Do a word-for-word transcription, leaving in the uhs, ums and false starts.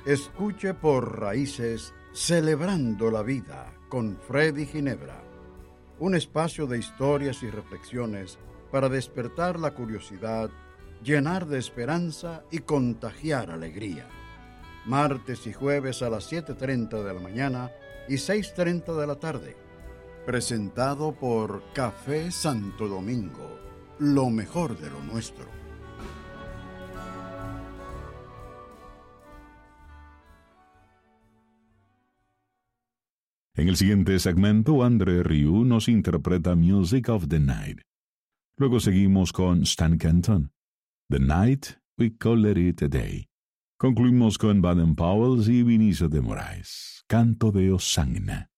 Escuche por Raíces, Celebrando la Vida, con Freddy Ginebra. Un espacio de historias y reflexiones para despertar la curiosidad, llenar de esperanza y contagiar alegría. Martes y jueves a las siete y media de la mañana y seis y media de la tarde. Presentado por Café Santo Domingo, lo mejor de lo nuestro. En el siguiente segmento, André Rieu nos interpreta Music of the Night. Luego seguimos con Stan Kenton, The Night We Call It a Day. Concluimos con Baden Powell y Vinicio de Moraes, Canto de Osanna.